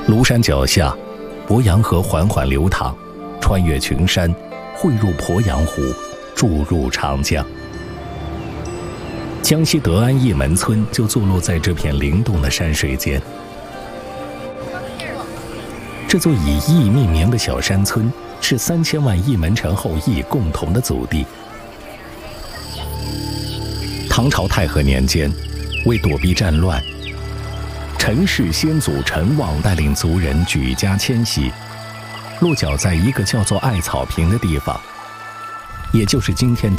庐山脚下，鄱阳河缓缓流淌，穿越群山，汇入鄱阳湖，注入长江。江西德安驿门村就坐落在这片灵动的山水间。这座以驿命名的小山村，是3000万驿门臣后裔共同的祖地。唐朝太和年间，为躲避战乱，陈氏先祖陈旺带领族人举家迁徙，落脚在一个叫做艾草坪的地方，也就是今天的